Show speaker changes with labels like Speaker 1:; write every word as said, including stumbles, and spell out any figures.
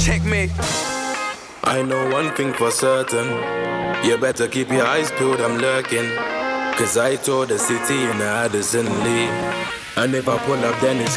Speaker 1: Checkmate.
Speaker 2: I know one thing for certain. You better keep your eyes peeled, I'm lurking. Cause I told the city in Addison Lee. And if I pull up then it's